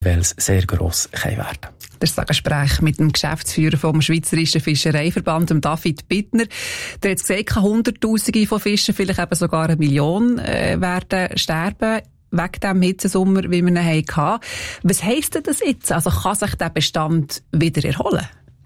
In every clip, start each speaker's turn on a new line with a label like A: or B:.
A: weil es sehr gross werden kann.
B: Das Gespräch mit dem Geschäftsführer vom Schweizerischen Fischereiverband, dem David Bittner. Der hat gesagt, Hunderttausende von Fischen, vielleicht eben sogar 1 Million, werden sterben wegen dem Hitzesommer, wie wir ihn hatten. Was heisst denn das jetzt? Also kann sich der Bestand wieder erholen?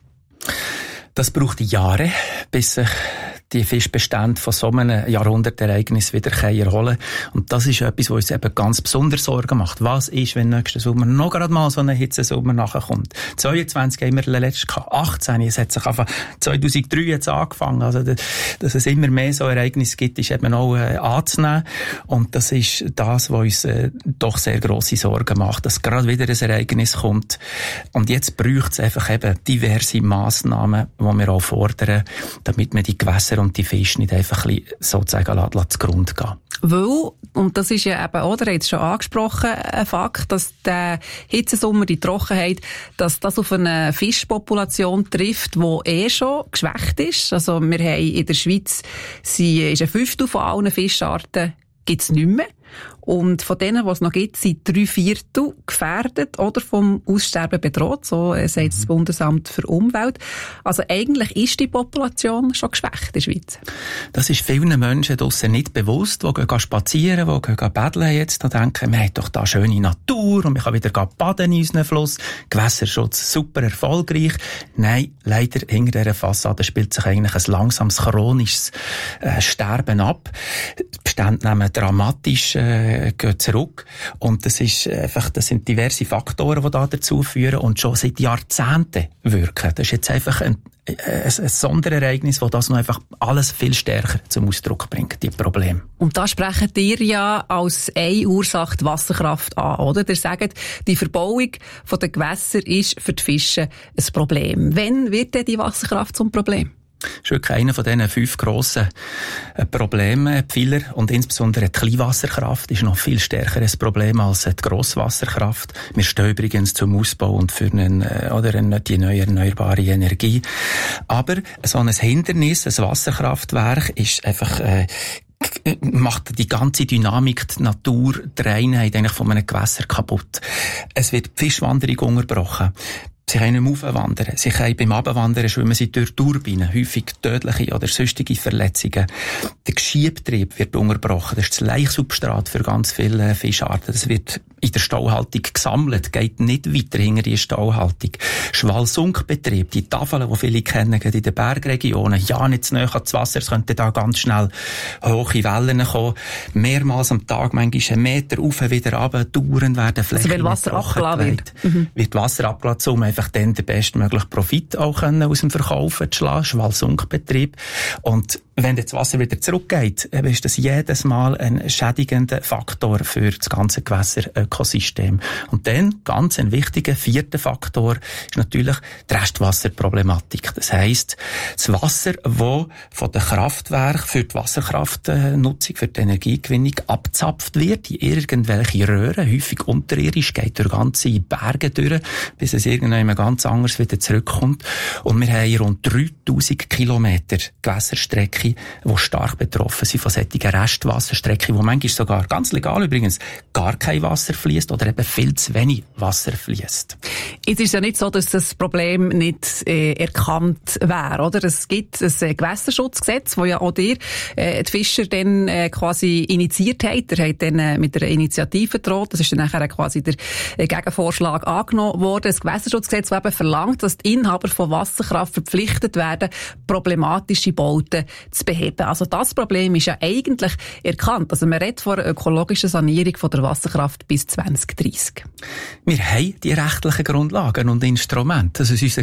A: Das braucht Jahre, bis sich die Fischbestände von so einem Jahrhundertereignis wieder erholen können. Und das ist etwas, was uns eben ganz besonders Sorgen macht. Was ist, wenn nächsten Sommer noch gerade mal so ein Hitzesommer nachkommt? 22 haben wir letztes gehabt, 18, es hat sich einfach 2003 jetzt angefangen. Also, dass es immer mehr so Ereignisse gibt, ist eben auch anzunehmen. Und das ist das, was uns doch sehr grosse Sorgen macht, dass gerade wieder ein Ereignis kommt. Und jetzt braucht es einfach eben diverse Massnahmen, die wir auch fordern, damit man die Gewässer und die Fische nicht einfach sozusagen zugrunde gehen.
B: Weil, und das ist ja eben, oder, jetzt schon angesprochen, ein Fakt, dass der Hitzesommer, die Trockenheit, dass das auf eine Fischpopulation trifft, die schon geschwächt ist. Also wir haben in der Schweiz, ist ein Fünftel von allen Fischarten gibt's nicht mehr. Und von denen, was es noch gibt, sind 3/4 gefährdet oder vom Aussterben bedroht. So sagt das Bundesamt für Umwelt. Also eigentlich ist die Population schon geschwächt in der Schweiz.
A: Das ist vielen Menschen draussen nicht bewusst, die gehen spazieren, die gehen paddeln jetzt und denken, wir haben doch da schöne Natur und wir können wieder baden in unseren Fluss. Gewässerschutz super erfolgreich. Nein, leider hinter dieser Fassade spielt sich eigentlich ein langsames, chronisches Sterben ab. Die Bestände nehmen dramatisch gehen zurück. Und das sind diverse Faktoren, die da dazu führen und schon seit Jahrzehnten wirken. Das ist jetzt einfach ein Sonderereignis, das das noch einfach alles viel stärker zum Ausdruck bringt, die Probleme.
B: Und da sprechen ihr ja als eine Ursache die Wasserkraft an, oder? Ihr sagt, die Verbauung der Gewässer ist für die Fische ein Problem. Wann wird denn die Wasserkraft zum Problem?
A: Das ist wirklich einer von diesen 5 grossen Problemen. Die Pfeiler und insbesondere die Kleinwasserkraft ist noch viel stärker ein Problem als die Grosswasserkraft. Wir stehen übrigens zum Ausbau und für die neue erneuerbare Energie. Aber so ein Hindernis, ein Wasserkraftwerk, ist einfach macht die ganze Dynamik, die Natur, die Reinheit eigentlich von einem Gewässer kaputt. Es wird die Fischwanderung unterbrochen. Sie können nicht mehr aufwandern. Sie können beim Abwandern schwimmen sie durch Turbinen, häufig tödliche oder sonstige Verletzungen. Der Geschiebtrieb wird unterbrochen. Das ist das Laichsubstrat für ganz viele Fischarten. Das wird in der Stauhaltung gesammelt, geht nicht weiter hinter die Stauhaltung. Schwalsunkbetrieb, die Tafeln, die viele kennen, in den Bergregionen, ja nicht zu nahe ans Wasser, es könnten da ganz schnell hohe Wellen kommen. Mehrmals am Tag, manchmal 1 Meter rauf, wieder runter, dauernd werden Flächen.
B: Also wenn Wasser abgeladen
A: wird Wasser abgeladen, um einfach dann den bestmöglichen Profit auch aus dem Verkaufen zu schlagen, Schwalsunkbetrieb. Und wenn das Wasser wieder zurückgeht, ist das jedes Mal ein schädigender Faktor für das ganze Gewässerökosystem. Und dann, ganz ein wichtiger 4. Faktor, ist natürlich die Restwasserproblematik. Das heisst, das Wasser, das von den Kraftwerken für die Wasserkraftnutzung, für die Energiegewinnung abzapft wird, in irgendwelche Röhren, häufig unterirdisch, geht durch ganze Berge durch, bis es irgendwann ganz anders wieder zurückkommt. Und wir haben rund 3000 Kilometer Gewässerstrecke, die stark betroffen sind von solchen Restwasserstrecken, wo manchmal sogar, ganz legal übrigens, gar kein Wasser fließt oder eben viel zu wenig Wasser fließt.
B: Es ist ja nicht so, dass das Problem nicht erkannt wäre, oder? Es gibt ein Gewässerschutzgesetz, wo ja auch die Fischer dann quasi initiiert haben. Der hat dann mit der Initiative gedroht. Das ist dann nachher quasi der Gegenvorschlag angenommen worden. Das Gewässerschutzgesetz, das eben verlangt, dass die Inhaber von Wasserkraft verpflichtet werden, problematische Bauten zu beheben. Also das Problem ist ja eigentlich erkannt. Also man redet von einer ökologischen Sanierung von der Wasserkraft bis 2030.
A: Wir haben die rechtlichen Grundlagen und Instrumente. Das ist unser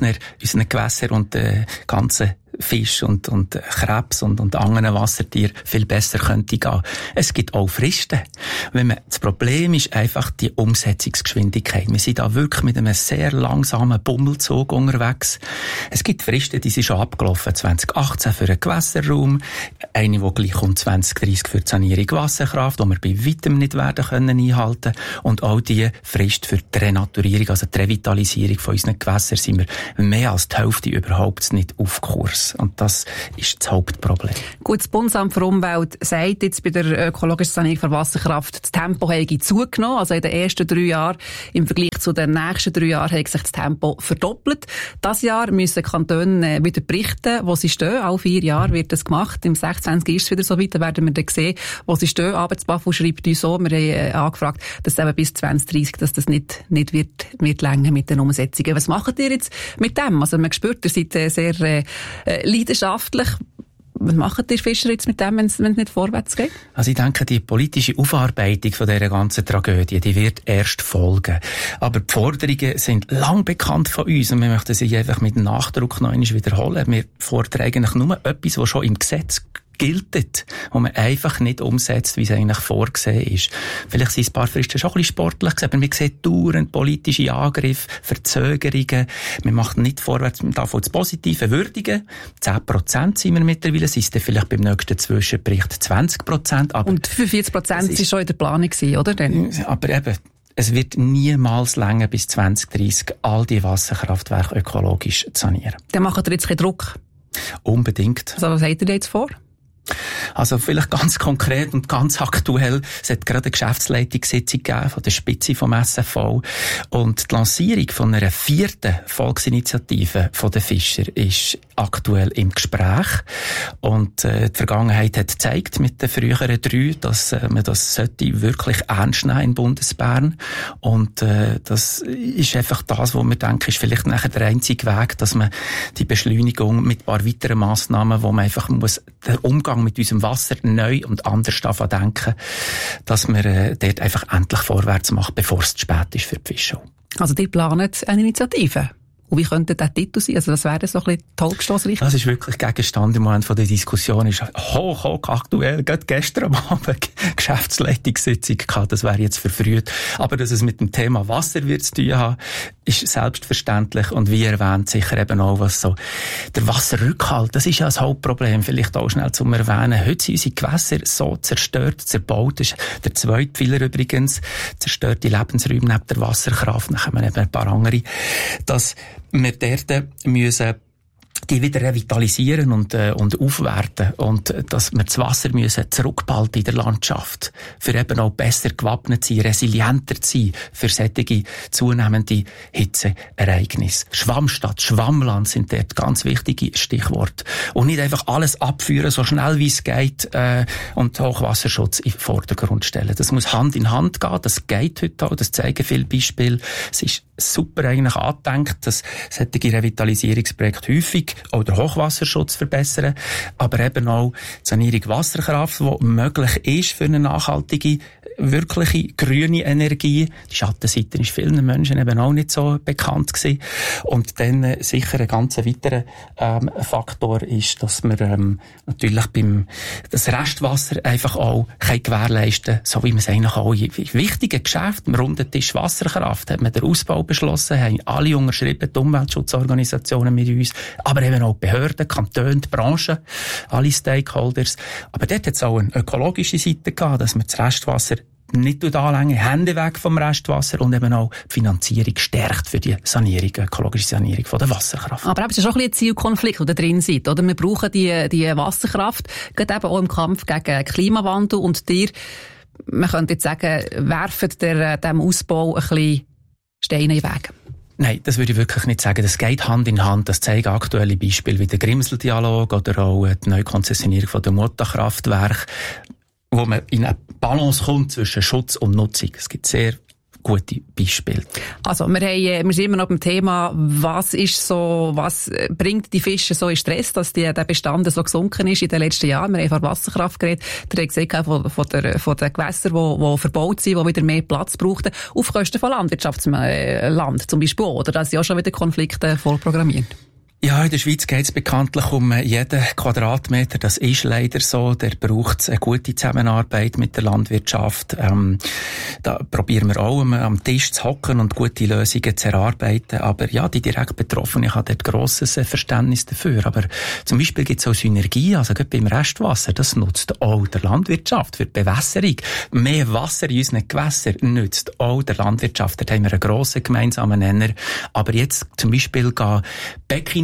A: Gewässer und ganze Fisch und Krebs und anderen Wassertieren viel besser könnte gehen. Es gibt auch Fristen. Das Problem ist einfach die Umsetzungsgeschwindigkeit. Wir sind da wirklich mit einem sehr langsamen Bummelzug unterwegs. Es gibt Fristen, die sind schon abgelaufen. 2018 für einen Gewässerraum, eine, die gleich um 2030 für die Sanierung Wasserkraft, die wir bei weitem nicht werden können einhalten. Und auch die Frist für die Renaturierung, also die Revitalisierung von unseren Gewässern, sind wir mehr als die Hälfte überhaupt nicht auf Kurs. muss. Und das ist das Hauptproblem.
B: Gut, das Bundesamt für Umwelt sagt jetzt bei der ökologischen Sanierung von Wasserkraft, das Tempo habe zugenommen. Also in den ersten 3 Jahren im Vergleich zu den nächsten 3 Jahren hat sich das Tempo verdoppelt. Dieses Jahr müssen Kantone wieder berichten, wo sie stehen. Alle 4 Jahre wird das gemacht. Im 26. ist es wieder so weit, da werden wir dann sehen, wo sie stehen. Aber das BAFU schreibt uns so, wir haben angefragt, dass eben bis 2030, dass das nicht wird länger mit den Umsetzungen. Was macht ihr jetzt mit dem? Also man spürt, ihr seid sehr leidenschaftlich. Was macht ihr Fischer jetzt mit dem, wenn es nicht vorwärts geht?
A: Also ich denke, die politische Aufarbeitung von dieser ganzen Tragödie, die wird erst folgen. Aber die Forderungen sind lang bekannt von uns und wir möchten sie einfach mit Nachdruck noch einmal wiederholen. Wir fordern eigentlich nur etwas, was schon im Gesetz gilt, wo man einfach nicht umsetzt, wie es eigentlich vorgesehen ist. Vielleicht sind ein paar Fristen schon ein bisschen sportlich gewesen, aber man sieht dauernd politische Angriffe, Verzögerungen. Man macht nicht vorwärts, man darf auch das Positive würdigen. 10% sind wir mittlerweile, sind es dann vielleicht beim nächsten Zwischenbericht 20%. Aber
B: und 45% ist schon in der Planung gewesen, oder?
A: Aber eben, es wird niemals länger bis 2030 all die Wasserkraftwerke ökologisch zu sanieren.
B: Dann macht ihr jetzt keinen Druck?
A: Unbedingt.
B: Also was habt ihr jetzt vor?
A: Also vielleicht ganz konkret und ganz aktuell, es hat gerade eine Geschäftsleitungssitzung gegeben von der Spitze vom SFV und die Lancierung von einer 4. Volksinitiative von den Fischer ist aktuell im Gespräch und die Vergangenheit hat gezeigt mit den früheren 3, dass man das sollte wirklich ernst nehmen in Bundesbern und das ist einfach das, wo wir denken, ist vielleicht nachher der einzige Weg, dass man die Beschleunigung mit ein paar weiteren Massnahmen, wo man einfach muss den Umgang mit unserem Wasser neu und anders denken, dass man dort einfach endlich vorwärts macht, bevor es zu spät ist für die Fischer.
B: Also die planen eine Initiative? Und wie könnte der Titel sein? Also das wäre so ein bisschen die Hauptstossrichtung.
A: Das ist wirklich Gegenstand im Moment von der Diskussion. Ist hoch aktuell. Gerade gestern am Abend Geschäftsleitungssitzung gehabt. Das wäre jetzt verfrüht. Aber dass es mit dem Thema Wasser wird zu tun haben, ist selbstverständlich. Und wie erwähnt, sicher eben auch was so. Der Wasserrückhalt, das ist ja das Hauptproblem. Vielleicht auch schnell zum Erwähnen. Heute sind unsere Gewässer so zerstört, zerbaut. Das ist der zweite Pfeiler übrigens. Zerstörte Lebensräume neben der Wasserkraft. Dann kommen eben ein paar andere. Dass wir dort müssen die wieder revitalisieren und aufwerten und dass wir das Wasser müssen zurückbehalten in der Landschaft, für eben auch besser gewappnet zu sein, resilienter zu sein für solche zunehmende Hitzeereignisse. Schwammstadt, Schwammland sind dort ganz wichtige Stichworte. Und nicht einfach alles abführen, so schnell wie es geht und Hochwasserschutz in den Vordergrund stellen. Das muss Hand in Hand gehen, das geht heute auch, das zeigen viele Beispiele. Es ist super eigentlich angedenkt, dass solche Revitalisierungsprojekte häufig auch den Hochwasserschutz verbessern, aber eben auch die Sanierung Wasserkraft, die möglich ist für eine nachhaltige, wirkliche grüne Energie. Die Schattenseite ist vielen Menschen eben auch nicht so bekannt gewesen. Und dann sicher ein ganz weiterer Faktor ist, dass wir natürlich das Restwasser einfach auch gewährleisten können, so wie man es eigentlich auch in wichtigen Geschäften, am runden Tisch Wasserkraft, hat man den Ausbau beschlossen, haben alle unterschrieben, die Umweltschutzorganisationen mit uns, aber eben auch die Behörden, Kantone, die Branchen, alle Stakeholders. Aber dort hat es auch eine ökologische Seite gehabt, dass man das Restwasser nicht anlängen, Hände weg vom Restwasser und eben auch die Finanzierung stärkt für die Sanierung, ökologische Sanierung von der Wasserkraft.
B: Aber es ist auch ein bisschen ein Zielkonflikt, der drin sitzt, oder? Wir brauchen die Wasserkraft, gerade eben auch im Kampf gegen Klimawandel und man könnte jetzt sagen, werfen dem Ausbau ein bisschen Steine in den Weg.
A: Nein, das würde ich wirklich nicht sagen. Das geht Hand in Hand. Das zeigen aktuelle Beispiele wie der Grimsel-Dialog oder auch die Neukonzessionierung von der Mutterkraftwerke, wo man in eine Balance kommt zwischen Schutz und Nutzung. Es gibt sehr gute Beispiele.
B: Also, wir sind immer noch beim Thema, was bringt die Fische so in Stress, dass der Bestand so gesunken ist in den letzten Jahren. Wir haben von Wasserkraft geredet. Der hat gesagt, von den Gewässern, die verbaut sind, die wieder mehr Platz brauchten, auf Kosten von Landwirtschaftsland zum Beispiel, oder? Da sind ja schon wieder Konflikte vorprogrammiert.
A: Ja, in der Schweiz geht es bekanntlich um jeden Quadratmeter. Das ist leider so. Der braucht eine gute Zusammenarbeit mit der Landwirtschaft. Da probieren wir auch am Tisch zu hocken und gute Lösungen zu erarbeiten. Aber ja, die direkt Betroffenen haben dort grosses Verständnis dafür. Aber zum Beispiel gibt es auch Synergien. Also gerade beim Restwasser, das nutzt auch der Landwirtschaft für die Bewässerung. Mehr Wasser in unseren Gewässern nützt auch der Landwirtschaft. Dort haben wir einen grossen gemeinsamen Nenner. Aber jetzt zum Beispiel gehen Becken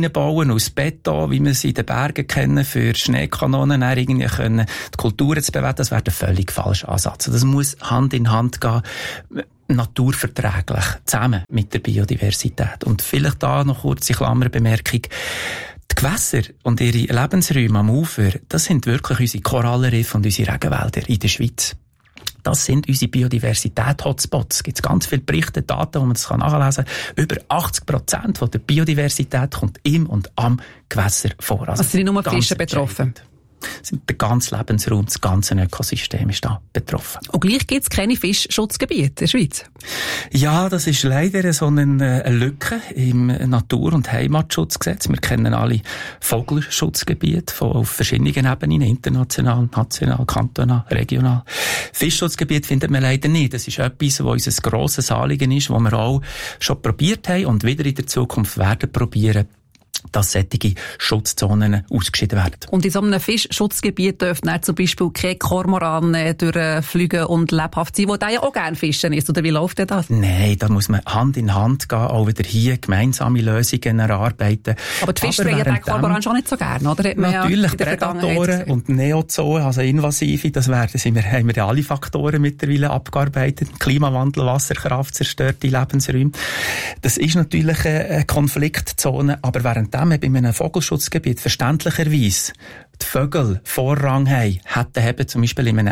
A: reinbauen aus Beton, wie wir sie in den Bergen kennen, für Schneekanonen, dann irgendwie können die Kulturen zu bewerten, das wäre der völlig falsche Ansatz. Das muss Hand in Hand gehen, naturverträglich, zusammen mit der Biodiversität. Und vielleicht da noch kurze Klammerbemerkung. Die Gewässer und ihre Lebensräume am Ufer, das sind wirklich unsere Korallenriffe und unsere Regenwälder in der Schweiz. Das sind unsere Biodiversität-Hotspots. Es gibt ganz viele Berichte, Daten, wo man das nachlesen kann. Über 80% der Biodiversität kommt im und am Gewässer vor.
B: Also sind nicht nur Fische betroffen?
A: Der ganze Lebensraum, das ganze Ökosystem ist da betroffen.
B: Und gleich gibt es keine Fischschutzgebiete in der Schweiz?
A: Ja, das ist leider so eine Lücke im Natur- und Heimatschutzgesetz. Wir kennen alle Vogelschutzgebiete auf verschiedenen Ebenen, international, national, kantonal, regional. Fischschutzgebiet findet man leider nicht. Das ist etwas, was unser grosses Anliegen ist, das wir auch schon probiert haben und wieder in der Zukunft werden probieren, dass solche Schutzzonen ausgeschieden werden.
B: Und in so einem Fischschutzgebiet dürfen dann zum Beispiel kein Kormoran durchfliegen und lebhaft sein, wo der ja auch gerne fischen ist, oder wie läuft denn das?
A: Nein, da muss man Hand in Hand gehen, auch wieder hier gemeinsame Lösungen erarbeiten.
B: Aber die Fische ja den Kormoran schon nicht so gerne, oder?
A: Natürlich, ja Prädatoren und Neozoen, also invasive, haben wir ja alle Faktoren mittlerweile abgearbeitet. Klimawandel, Wasserkraft, zerstörte Lebensräume. Das ist natürlich eine Konfliktzone, aber während bei einem Vogelschutzgebiet verständlicherweise die Vögel Vorrang haben, hätten zum Beispiel in einem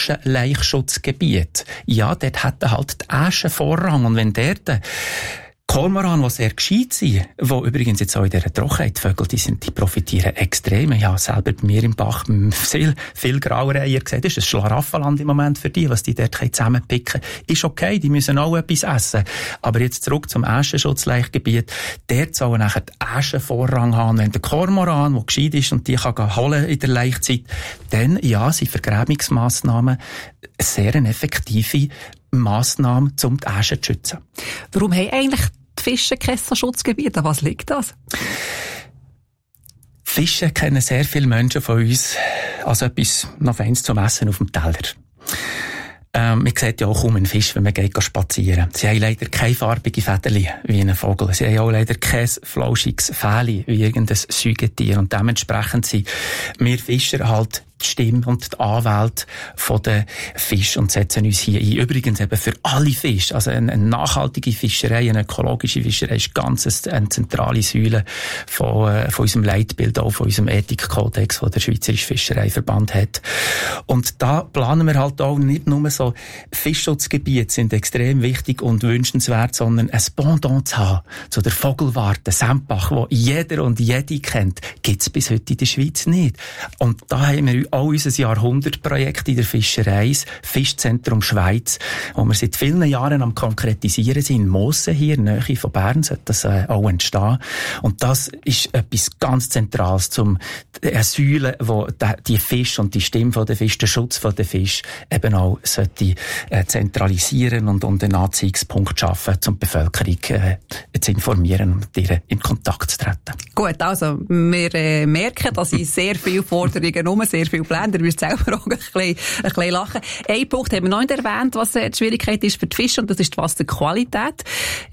A: Äschenlaichschutzgebiet, ja, dort hätten halt die Äschen Vorrang. Und wenn dort Kormoran, die sehr gescheit sind, wo übrigens jetzt auch in dieser Trockenheit, die Vögel, die profitieren extrem. Ich habe selber bei mir im Bach viel Graureiher gesehen. Das ist ein Schlaraffenland im Moment für die, was die dort zusammenpicken können. Ist okay, die müssen auch etwas essen. Aber jetzt zurück zum Äschenschutzlaichgebiet. Dort sollen nachher die Äschen Vorrang haben. Wenn der Kormoran, der gescheit ist und die kann holen in der Laichzeit, dann, ja, sind Vergräbungsmassnahmen sehr eine effektive Massnahme, um die Äschen zu schützen.
B: Warum haben eigentlich die Fische kein Schutzgebiet? An was liegt das?
A: Fische kennen sehr viele Menschen von uns als etwas noch Feines zum Essen auf dem Teller. Man sieht ja auch kaum einen Fisch, wenn man geht spazieren. Sie haben leider keine farbigen Federchen wie ein Vogel. Sie haben auch leider kein flauschiges Fähli wie irgendein Säugetier. Und dementsprechend sind wir Fischer halt die Stimme und die Anwälte von den Fischen und setzen uns hier ein. Übrigens eben für alle Fische. Also eine nachhaltige Fischerei, eine ökologische Fischerei ist ganz eine zentrale Säule von unserem Leitbild, auch von unserem Ethikkodex, den der Schweizerische Fischereiverband hat. Und da planen wir halt auch nicht nur so, Fischschutzgebiete sind extrem wichtig und wünschenswert, sondern ein Pendant zu haben zu der Vogelwarte Sempach, wo jeder und jede kennt, gibt's bis heute in der Schweiz nicht. Und da haben wir auch unser Jahrhundertprojekt in der Fischerei, das Fischzentrum Schweiz, wo wir seit vielen Jahren am Konkretisieren sind. In Mosen hier, in der Nähe von Bern, sollte das auch entstehen. Und das ist etwas ganz Zentrales, zum Säule, wo die Fisch und die Stimme der Fisch, der Schutz der Fisch eben auch sollte zentralisieren und einen Anziehungspunkt schaffen, um die Bevölkerung zu informieren und mit ihr in Kontakt zu treten.
B: Gut, also wir merken, dass ich sehr viele Forderungen um, sehr viele Pläne, ihr müsst selber auch ein bisschen lachen. Ein Punkt haben wir noch nicht erwähnt, was die Schwierigkeit ist für die Fische, und das ist die Wasserqualität.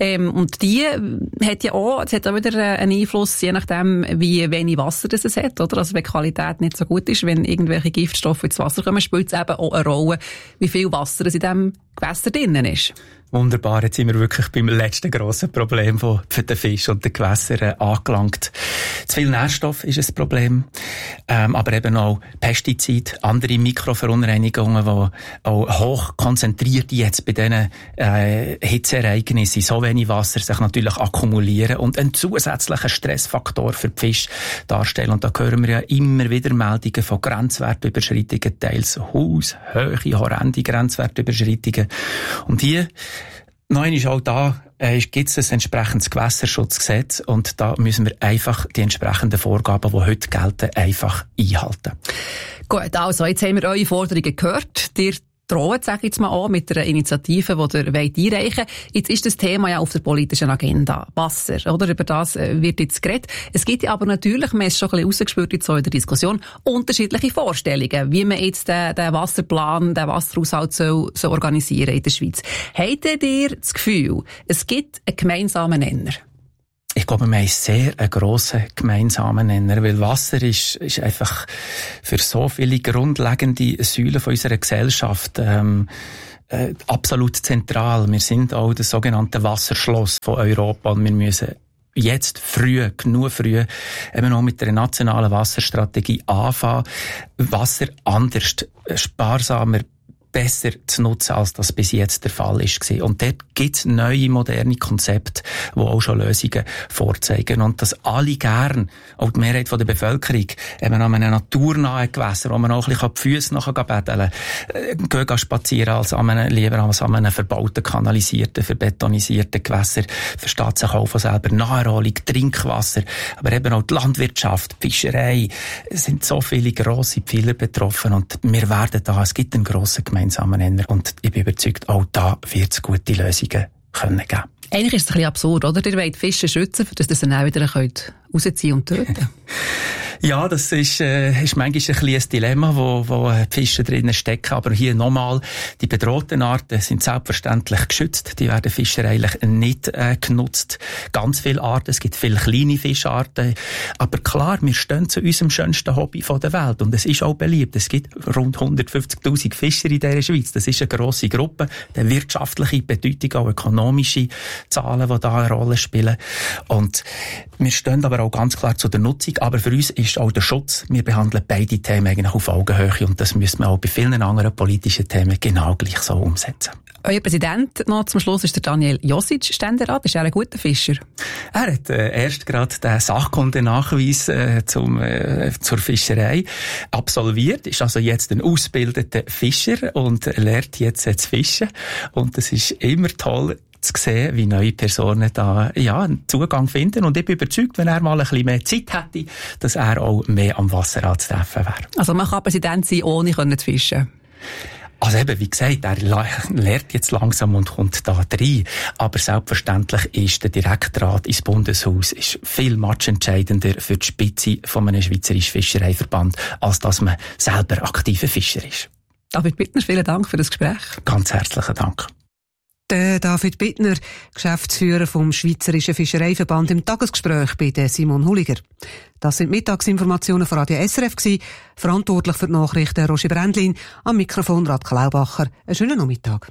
B: Und die hat ja auch, es hat auch wieder einen Einfluss, je nachdem, wie wenig Wasser das es hat, oder? Also wenn die Qualität nicht so gut ist, wenn irgendwelche Giftstoffe ins Wasser kommen, spielt es eben auch eine Rolle, wie viel Wasser es in diesem Gewässer drinnen ist.
A: Wunderbar, jetzt sind wir wirklich beim letzten grossen Problem für den Fisch und den Gewässern angelangt. Zu viel Nährstoff ist ein Problem, aber eben auch Pestizide, andere Mikroverunreinigungen, die auch hoch konzentriert jetzt bei diesen Hitzeereignissen, so wenig Wasser sich natürlich akkumulieren und einen zusätzlichen Stressfaktor für die Fische darstellen. Und da hören wir ja immer wieder Meldungen von Grenzwertüberschreitungen, teils haushöhe, horrende Grenzwertüberschreitungen. Und hier noch einmal auch da gibt es ein entsprechendes Gewässerschutzgesetz und da müssen wir einfach die entsprechenden Vorgaben, die heute gelten, einfach einhalten.
B: Gut, also jetzt haben wir eure Forderungen gehört. Ihr drohen, sage ich jetzt mal an, mit einer Initiative, die ihr einreichen wollt. Jetzt ist das Thema ja auf der politischen Agenda. Wasser, oder? Über das wird jetzt geredet. Es gibt aber natürlich, man ist schon ein bisschen rausgespürt jetzt so in der Diskussion, unterschiedliche Vorstellungen, wie man jetzt den Wasserplan, den Wasserhaushalt so organisieren in der Schweiz. Habt ihr das Gefühl, es gibt einen gemeinsamen Nenner?
A: Ich glaube, wir haben sehr einen grossen gemeinsamen Nenner, weil Wasser ist einfach für so viele grundlegende Säulen von unserer Gesellschaft absolut zentral. Wir sind auch das sogenannte Wasserschloss von Europa und wir müssen jetzt genug früh, eben auch mit der nationalen Wasserstrategie anfangen, Wasser anders, sparsamer, besser zu nutzen, als das bis jetzt der Fall ist. Und dort gibt es neue, moderne Konzepte, die auch schon Lösungen vorzeigen. Und dass alle gern, auch die Mehrheit der Bevölkerung, eben an einem naturnahen Gewässer, wo man auch ein bisschen die Füsse nachher betteln kann, gehen spazieren, als lieber als an einem verbauten, kanalisierten, verbetonisierten Gewässer, versteht sich auch von selber Naherholung, Trinkwasser, aber eben auch die Landwirtschaft, die Fischerei. Es sind so viele grosse Pfeiler betroffen und wir werden da, es gibt einen grossen gemeinsamen Nenner und ich bin überzeugt, auch da wird es gute Lösungen geben.
B: Eigentlich ist es ein bisschen absurd, oder? Ihr wollt Fische schützen, dass ihr sie dann auch wieder rausziehen und töten.
A: Ja, das ist manchmal ein bisschen ein Dilemma, wo die Fische drinnen stecken. Aber hier nochmal, die bedrohten Arten sind selbstverständlich geschützt. Die werden fischereilich nicht genutzt. Ganz viele Arten, es gibt viele kleine Fischarten. Aber klar, wir stehen zu unserem schönsten Hobby der Welt. Und es ist auch beliebt. Es gibt rund 150'000 Fischer in dieser Schweiz. Das ist eine grosse Gruppe. Die wirtschaftliche Bedeutung, auch ökonomische Zahlen, die da eine Rolle spielen. Und wir stehen aber auch ganz klar zu der Nutzung. Aber für uns ist auch der Schutz. Wir behandeln beide Themen eigentlich auf Augenhöhe und das müssen wir auch bei vielen anderen politischen Themen genau gleich so umsetzen.
B: Euer Präsident noch zum Schluss ist der Daniel Josic, Ständerat. Ist er ein guter Fischer?
A: Er hat erst gerade den Sachkundenachweis zur Fischerei absolviert, ist also jetzt ein ausgebildeter Fischer und lernt jetzt zu fischen. Und das ist immer toll, zu sehen, wie neue Personen da einen Zugang finden. Und ich bin überzeugt, wenn er mal ein bisschen mehr Zeit hätte, dass er auch mehr am Wasser anzutreffen wäre.
B: Also man kann Präsident sein, ohne zu fischen?
A: Also eben, wie gesagt, er lernt jetzt langsam und kommt da rein. Aber selbstverständlich ist der Direktrat ins Bundeshaus ist viel matchentscheidender für die Spitze von einem Schweizerischen Fischereiverband, als dass man selber aktiver Fischer ist.
B: David Bittner, vielen Dank für das Gespräch.
A: Ganz herzlichen Dank.
C: Der David Bittner, Geschäftsführer vom Schweizerischen Fischereiverband, im Tagesgespräch bei der Simon Hulliger. Das sind Mittagsinformationen von Radio SRF gewesen. Verantwortlich für die Nachrichten Roger Brändlin, am Mikrofon Radke Laubacher. Einen schönen Nachmittag.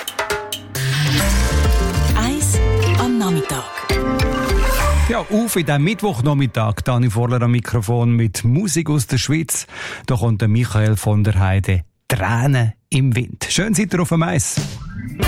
D: 1 am Nachmittag.
E: Ja, auf in diesem Mittwochnachmittag. Dani Vorler am Mikrofon mit Musik aus der Schweiz. Da kommt der Michael von der Heide. Tränen im Wind. Schön seid ihr auf dem Eis.